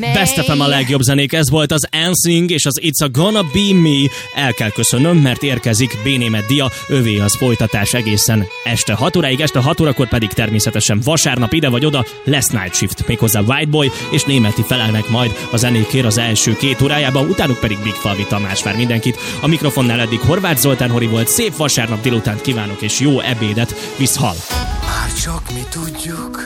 Best FM a legjobb zenék, ez volt az NSYNC és az It's a Gonna Be Me. El kell köszönnöm, mert érkezik B-Német Dia, övé az folytatás egészen este 6 óráig, este 6 órakor pedig természetesen vasárnap ide vagy oda lesz Night Shift, méghozzá White Boy és Németi felelnek majd a zenékért az első 2 órájában, utánuk pedig Big Falvi Tamás vár mindenkit. A mikrofonnál eddig Horváth Zoltán Hori volt, szép vasárnap délutánt kívánok és jó ebédet, viszhal! Már csak mi tudjuk.